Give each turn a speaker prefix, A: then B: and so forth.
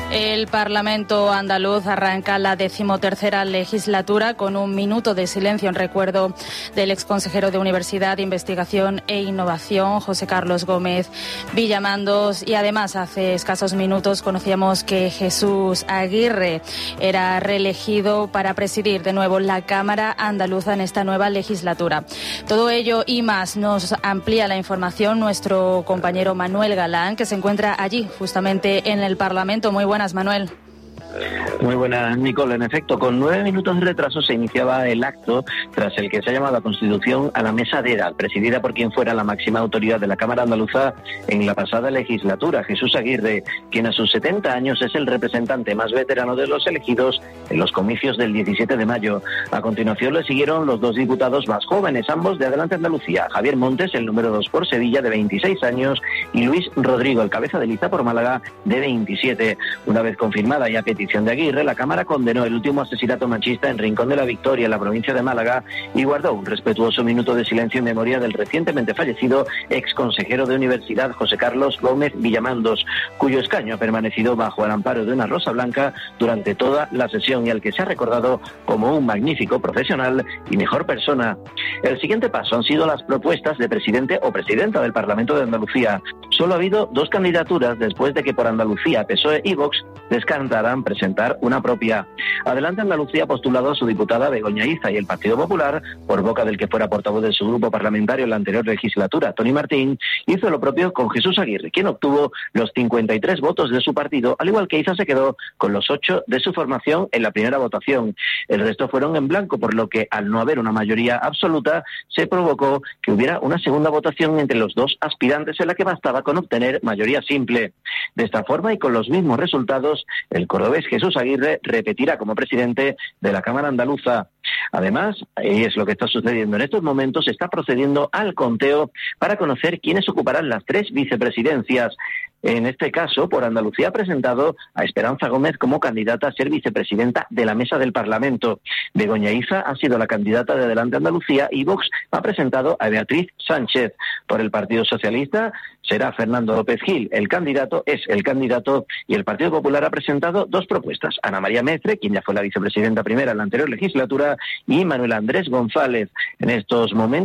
A: El Parlamento andaluz arranca la 13ª legislatura con un minuto de silencio en recuerdo del exconsejero de Universidad, Investigación e Innovación, José Carlos Gómez Villamandos. Y además, hace escasos minutos conocíamos que Jesús Aguirre era reelegido para presidir de nuevo la Cámara Andaluza en esta nueva legislatura. Todo ello y más nos amplía la información nuestro compañero Manuel Galán, que se encuentra allí, justamente en el Parlamento. Muy buenas, Manuel.
B: Muy buenas, Nicole. En efecto, con 9 minutos de retraso se iniciaba el acto tras el que se ha llamado a Constitución a la mesa de edad, presidida por quien fuera la máxima autoridad de la Cámara Andaluza en la pasada legislatura, Jesús Aguirre, quien a sus 70 años es el representante más veterano de los elegidos en los comicios del 17 de mayo. A continuación le siguieron los dos diputados más jóvenes, ambos de Adelante Andalucía, Javier Montes, el número 2 por Sevilla, de 26 años, y Luis Rodrigo, el cabeza de lista por Málaga, de 27. Una vez confirmada y a petición de Aguirre, la Cámara condenó el último asesinato machista en Rincón de la Victoria, en la provincia de Málaga, y guardó un respetuoso minuto de silencio en memoria del recientemente fallecido exconsejero de Universidad, José Carlos Gómez Villamandos, cuyo escaño ha permanecido bajo el amparo de una rosa blanca durante toda la sesión y al que se ha recordado como un magnífico profesional y mejor persona. El siguiente paso han sido las propuestas de presidente o presidenta del Parlamento de Andalucía. Solo ha habido dos candidaturas después de que por Andalucía, PSOE y Vox descartaran presentar una propia. Adelante Andalucía ha postulado a su diputada Begoña Iza y el Partido Popular, por boca del que fuera portavoz de su grupo parlamentario en la anterior legislatura, Tony Martín, hizo lo propio con Jesús Aguirre, quien obtuvo los 53 votos de su partido, al igual que Iza se quedó con los 8 de su formación en la primera votación. El resto fueron en blanco, por lo que al no haber una mayoría absoluta, se provocó que hubiera una segunda votación entre los dos aspirantes en la que bastaba con obtener mayoría simple. De esta forma y con los mismos resultados, el cordobés Jesús Aguirre repetirá como presidente de la Cámara Andaluza. Además, y es lo que está sucediendo en estos momentos, se está procediendo al conteo para conocer quiénes ocuparán las 3 vicepresidencias. En este caso, por Andalucía ha presentado a Esperanza Gómez como candidata a ser vicepresidenta de la mesa del Parlamento. Begoña Iza ha sido la candidata de Adelante Andalucía y Vox ha presentado a Beatriz Sánchez. Por el Partido Socialista será Fernando López Gil el candidato y el Partido Popular ha presentado 2 propuestas: Ana María Mestre, quien ya fue la vicepresidenta primera en la anterior legislatura, y Manuel Andrés González. En estos momentos